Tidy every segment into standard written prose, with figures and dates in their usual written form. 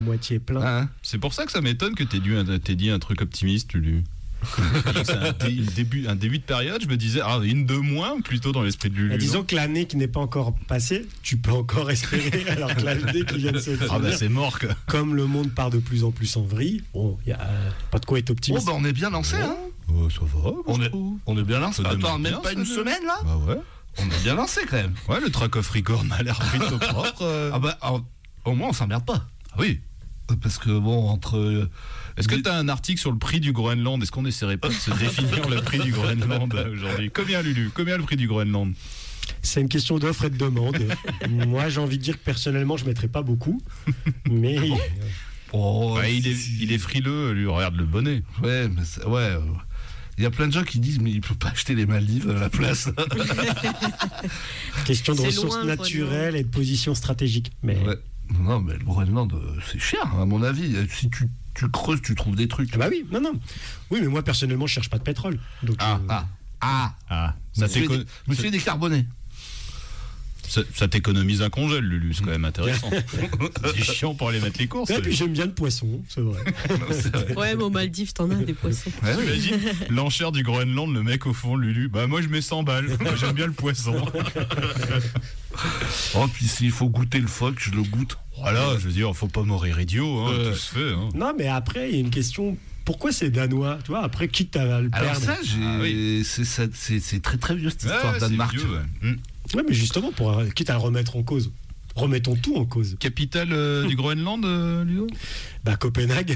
moitié plein. Ah, hein. C'est pour ça que ça m'étonne que t'aies dit un truc optimiste, Lulu. C'est un début de période, je me disais, une de moins plutôt dans l'esprit de Lulu. Disons que l'année qui n'est pas encore passée, tu peux encore espérer, alors que l'année qui vient de se finir, c'est mort, quoi. Comme le monde part de plus en plus en vrille, bon, il n'y a pas de quoi être optimiste. On est bien lancé, hein. Ça va, on est bien lancé. Attends, même bien, pas une semaine, là. Bah ouais. On est bien lancé, quand même. Ouais, le track of record m'a l'air plutôt propre. Au moins, on s'emmerde pas. Ah oui. Parce que bon, entre... Est-ce que tu as un article sur le prix du Groenland? Est-ce qu'on essaierait pas de se définir le prix du Groenland aujourd'hui? Combien, Lulu? Combien le prix du Groenland? C'est une question d'offre et de demande. Moi, j'ai envie de dire que personnellement, je ne mettrais pas beaucoup. Mais... il est frileux, lui, regarde le bonnet. Ouais, mais il y a plein de gens qui disent, mais il ne peut pas acheter les Maldives à la place. Question de ressources naturelles et de position stratégique. Mais... Ouais. Non, mais le Groenland, c'est cher, à mon avis. Si tu creuses, tu trouves des trucs. Ah bah oui, non. Oui, mais moi, personnellement, je cherche pas de pétrole. Donc, Monsieur est décarboné. Ça t'économise un congèle, Lulu, c'est quand même intéressant. C'est chiant pour aller mettre les courses. Et puis j'aime bien le poisson, c'est vrai. Ouais, mais aux Maldives, t'en as des poissons. Ouais, t'imagines l'enchère du Groenland, le mec au fond, Lulu. Bah moi je mets 100 balles, moi, j'aime bien le poisson. Puis s'il faut goûter le phoque, je le goûte. Voilà, je veux dire, faut pas mourir idiot, tout se fait. Hein. Non, mais après, il y a une question... Pourquoi c'est danois? Tu vois, après, quitte à le perdre. Alors ça, c'est très très vieux cette histoire, Danemark. Ouais, mais justement, quitte à le remettre en cause. Remettons tout en cause. Capitale du Groenland, Ludo? Copenhague.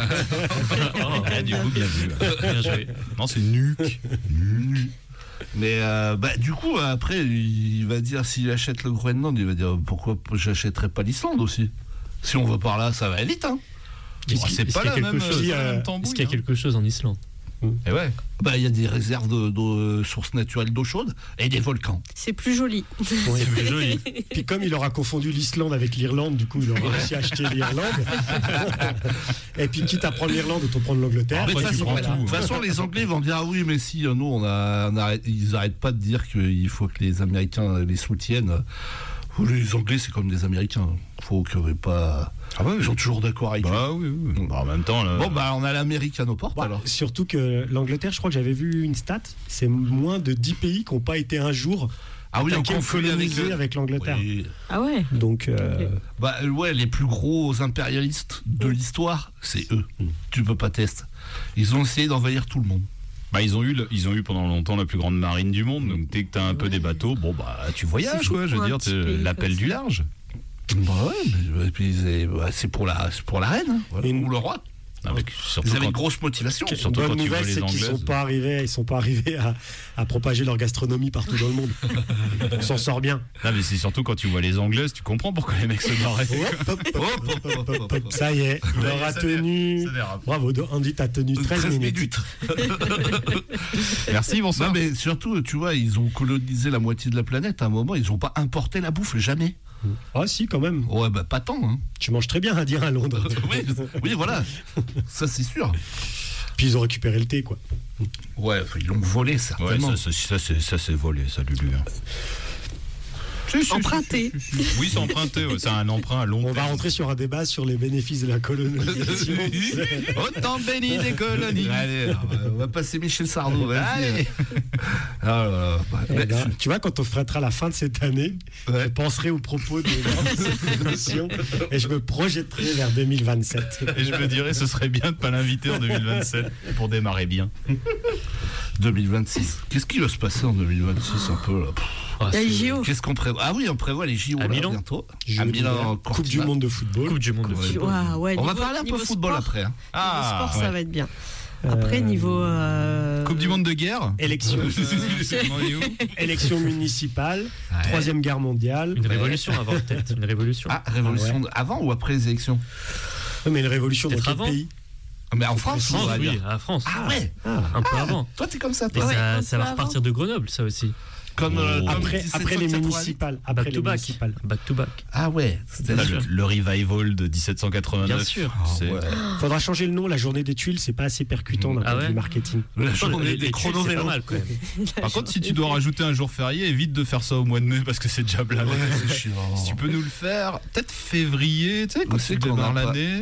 Du coup, bien vu. Bien joué. Non, c'est Nuuk. Mais du coup, après, il va dire, s'il achète le Groenland, il va dire, pourquoi j'achèterais pas l'Islande aussi? Si on va par là, ça va aller vite, hein. C'est pas la même chose. Est-ce qu'il y a quelque chose en Islande? Et ouais. Il y a des réserves de sources naturelles d'eau chaude et des volcans. C'est plus joli. Ouais, c'est plus joli. Puis comme il aura confondu l'Islande avec l'Irlande, du coup il aura aussi acheté l'Irlande. Et puis quitte à prendre l'Irlande, autant prendre l'Angleterre. De toute façon, les Anglais vont dire oui, mais si nous ils n'arrêtent pas de dire qu'il faut que les Américains les soutiennent. Les Anglais, c'est comme des Américains. Faut qu'il n'y ait pas. Ils sont toujours d'accord avec oui. En même temps. On a l'Amérique à nos portes alors. Surtout que l'Angleterre, je crois que j'avais vu une stat, c'est moins de 10 pays qui n'ont pas été un jour colonisés avec l'Angleterre. Oui. Ah ouais. Donc. Les plus gros impérialistes de l'histoire, c'est eux. Tu peux pas tester. Ils ont essayé d'envahir tout le monde. Ils ont eu pendant longtemps la plus grande marine du monde, donc dès que t'as un peu des bateaux, tu voyages, quoi, je veux dire, l'appel du large. Mais puis c'est pour la reine, hein, ou le roi. Ils avaient une grosse motivation. Surtout bonne nouvelle, c'est qu'ils sont pas arrivés à propager leur gastronomie partout dans le monde. On s'en sort bien. Non, mais c'est surtout quand tu vois les Anglaises, tu comprends pourquoi les mecs se barraient. Ça y est, il aura tenu. Bravo, Andy, t'as tenu 13 minutes. Merci, bonsoir. Non, mais surtout, tu vois, ils ont colonisé la moitié de la planète à un moment, ils n'ont pas importé la bouffe, jamais. Ah si, quand même. Ouais, pas tant. Hein. Tu manges très bien à dire à Londres. oui, voilà. Ça, c'est sûr. Puis ils ont récupéré le thé, quoi. Ouais, ils l'ont volé, certainement. Ouais, ça c'est volé, ça, Lulu. Emprunté. Oui, c'est emprunté. C'est un emprunt à long terme. On va rentrer sur un débat sur les bénéfices de la colonisation. Autant béni des colonies. Allez, on va passer Michel Sardou. Allez. Tu vois, quand on fêtera la fin de cette année, je penserai aux propos de cette émission et je me projetterai vers 2027. Et je me dirais, ce serait bien de ne pas l'inviter en 2027 pour démarrer bien. 2026. Qu'est-ce qui va se passer en 2026 un peu là? Les JO. Qu'est-ce qu'on prévoit? Ah oui, on prévoit les JO à Milan bientôt. À Milan, Coupe du monde de football. On va parler un peu football sport. après. Hein. Sport, ça va être bien. Après, niveau... Coupe du monde de guerre. Élection municipale, Troisième Guerre mondiale. Une révolution avant, peut-être. Une révolution. Révolution avant ou après les élections? Mais une révolution dans quel pays? Mais en France, oui, à France. Ah ouais. Un peu avant. Toi, t'es comme ça, toi. Ça va repartir de Grenoble, ça aussi. Comme Après les 1780. municipales. Après les municipales. Back to back. Ah ouais. C'était Là, le revival de 1789. Bien sûr. c'est- ouais. Faudra changer le nom. La journée des tuiles, c'est pas assez percutant d'un Ah point de ouais vue marketing. La journée Les des tuiles, c'est pas chrono-vélos. mal quand même. Par contre, si tu dois rajouter un jour férié, évite de faire ça au mois de mai parce que c'est déjà blindé. Ouais, c'est chiant. Si tu peux nous le faire, peut-être février, tu sais, quand c'est tu qu'on démarres a pas- l'année.